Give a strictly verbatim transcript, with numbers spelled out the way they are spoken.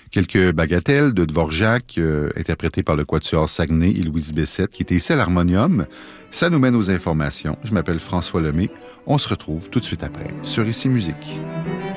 Quelques bagatelles de Dvorak, euh, interprétées par le Quatuor Saguenay et Louise Bessette, qui était ici à l'harmonium. Ça nous mène aux informations. Je m'appelle François Lemay. On se retrouve tout de suite après sur Ici Musique.